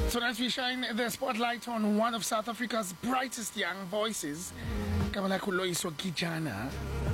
Tonight we shine the spotlight on one of South Africa's brightest young voices, Kamalaku Loyiso Kijana.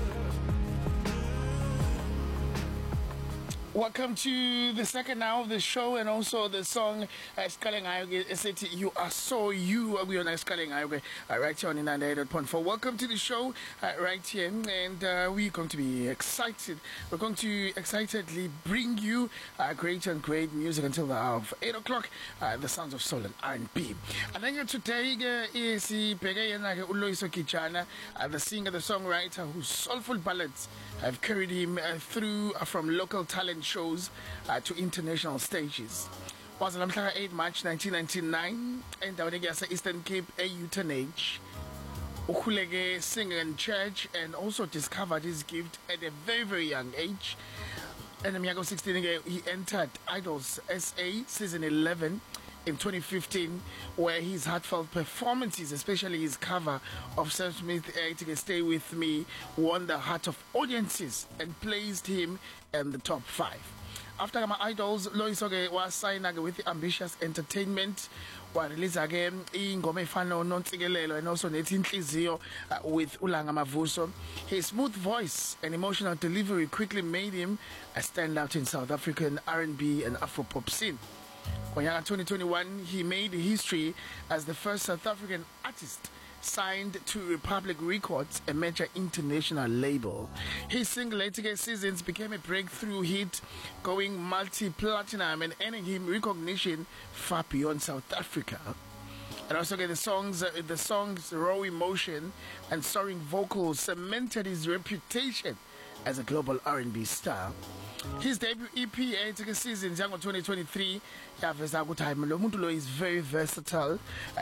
Welcome to the second hour of the show, and also the song Skaleng Ayoge City. You are so you. We on Skaleng Ayoge right here on 98.4. Welcome to the show right here, and we're going to be excited. We're going to excitedly bring you great and great music until the hour of 8 o'clock. The sounds of soul and R&B. And then today is Loyiso Kijana, the singer, the songwriter, whose soulful ballads have carried him through from local talent shows to international stages. Was on 8 March 1999 in the Eastern Cape, a euthanasia. Ukhuleke singer in church and also discovered his gift at a very, very young age. And in 16, he entered Idols SA season 11 in 2015, where his heartfelt performances, especially his cover of Sam Smith's Stay With Me, won the heart of audiences and placed him in the top 5. After my Idols, Loyiso was signed with Ambitious Entertainment, while release again ingoma efana noNtsikelelo and also neTinhliziyo with Ulanga Mavuso. His smooth voice and emotional delivery quickly made him a standout in South African R&B and Afropop scene. In 2021, he made history as the first South African artist signed to Republic Records, a major international label. His single Etika Seasons became a breakthrough hit, going multi-platinum and earning him recognition far beyond South Africa. And also the songs raw emotion and soaring vocals cemented his reputation as a global R&B star. His debut EP, Etika Seasons, in 2023, is very versatile.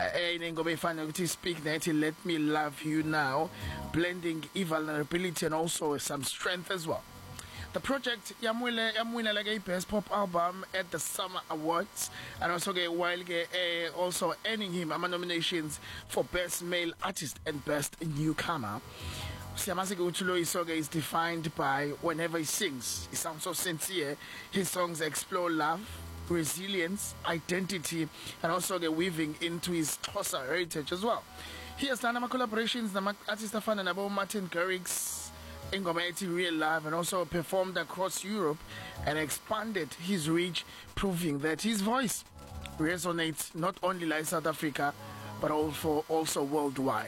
Speak Natty, Let Me Love You Now, blending vulnerability and also some strength as well. The project Yamwina Best Pop Album at the Summer Awards, and also also earning him nominations for Best Male Artist and Best Newcomer. Siyamaseke Loyiso is defined by whenever he sings, he sounds so sincere. His songs explore love, resilience, identity, and also weaving into his Xhosa heritage as well. He has done collaborations with artists like Martin Garrix, ingoma ethi Real Love, and also performed across Europe and expanded his reach, proving that his voice resonates not only like South Africa but also worldwide.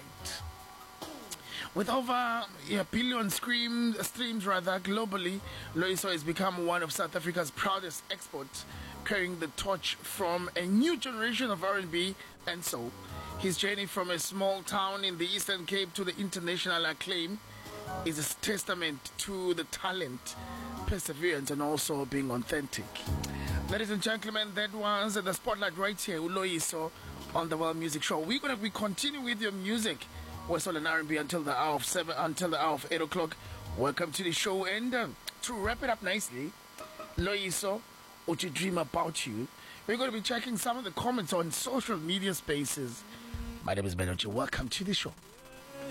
With over a billion streams globally, Loyiso has become one of South Africa's proudest exports, carrying the torch from a new generation of R&B and soul. His journey from a small town in the Eastern Cape to the international acclaim is a testament to the talent, perseverance, and also being authentic. Ladies and gentlemen, that was the spotlight right here with Loyiso on the World Music Show. We're going to continue with your music. We're still in R&B until the hour of 7, until the hour of 8 o'clock. Welcome to the show, and to wrap it up nicely, Loyiso, What You Dream About You. We're going to be checking some of the comments on social media spaces. My name is Benochi. Welcome to the show.